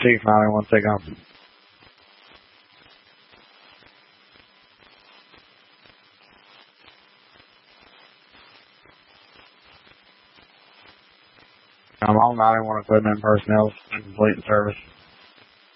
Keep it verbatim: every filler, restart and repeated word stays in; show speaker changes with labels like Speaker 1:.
Speaker 1: Chief nine one, take off. I'm on nine one equipment personnel completing service.